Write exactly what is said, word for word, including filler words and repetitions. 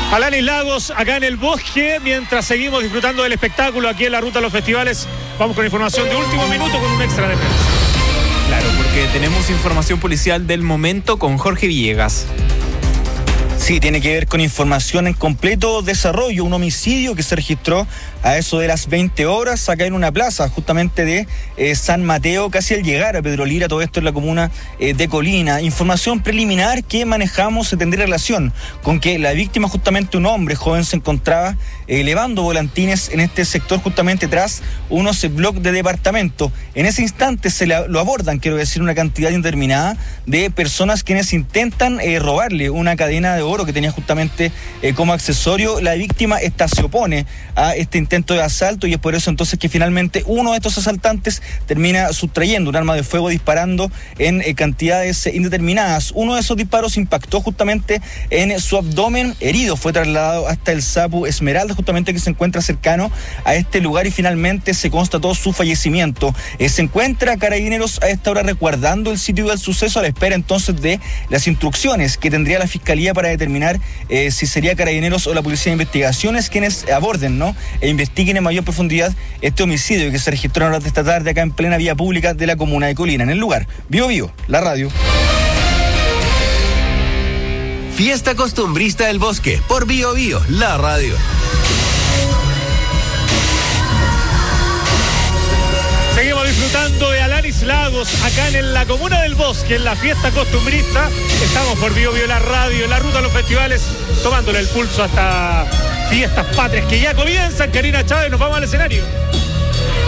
Alanis Lagos, acá en el bosque, mientras seguimos disfrutando del espectáculo aquí en la ruta a los festivales. Vamos con información de último minuto con un extra de prensa. Claro, porque tenemos información policial del momento con Jorge Villegas. Sí, tiene que ver con información en completo desarrollo, un homicidio que se registró a eso de las veinte horas acá en una plaza justamente de eh, San Mateo, casi al llegar a Pedro Lira, todo esto en la comuna eh, de Colina. Información preliminar que manejamos se tendría relación con que la víctima, justamente un hombre joven, se encontraba eh, elevando volantines en este sector justamente tras unos bloques de departamento. En ese instante se la, lo abordan, quiero decir, una cantidad indeterminada de personas quienes intentan eh, robarle una cadena de oro que tenía justamente eh, como accesorio. La víctima esta se opone a este intento de asalto y es por eso entonces que finalmente uno de estos asaltantes termina sustrayendo un arma de fuego, disparando en eh, cantidades eh, indeterminadas. Uno de esos disparos impactó justamente en su abdomen, herido, fue trasladado hasta el Sapu Esmeralda, justamente que se encuentra cercano a este lugar, y finalmente se constató su fallecimiento. Eh, se encuentra Carabineros a esta hora resguardando el sitio del suceso a la espera entonces de las instrucciones que tendría la Fiscalía para determinar eh, si sería Carabineros o la Policía de Investigaciones quienes aborden, ¿no?, e investiguen en mayor profundidad este homicidio que se registró en horas de esta tarde acá en plena vía pública de la comuna de Colina. En el lugar, Bio Bio, la radio. Fiesta Costumbrista del Bosque, por Bio Bio, la radio. Seguimos disfrutando de Alanis Lagos acá en la comuna del Bosque, en la fiesta costumbrista. Estamos por Bio Bio, la radio, en la ruta a los festivales, tomándole el pulso hasta fiestas patrias que ya comienzan. Karina Chávez, nos vamos al escenario.